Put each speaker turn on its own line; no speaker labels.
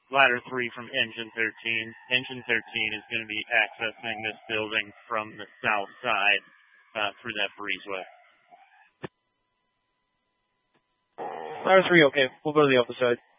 ladder 3 from Engine 13. Engine 13 is going to be accessing this building from the south side through that breezeway.
Ladder 3, okay. We'll go to the other side.